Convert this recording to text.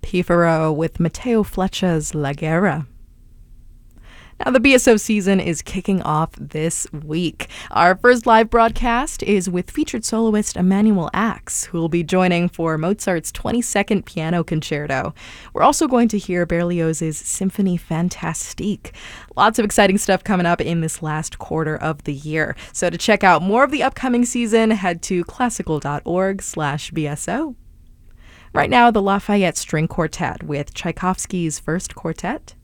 Pifaro with Matteo Fleccia's La Guerra. Now, the BSO season is kicking off this week. Our first live broadcast is with featured soloist Emanuel Ax, who will be joining for Mozart's 22nd Piano Concerto. We're also going to hear Berlioz's Symphonie Fantastique. Lots of exciting stuff coming up in this last quarter of the year. So to check out more of the upcoming season, head to classical.org/BSO. Right now, the Lafayette String Quartet with Tchaikovsky's First Quartet.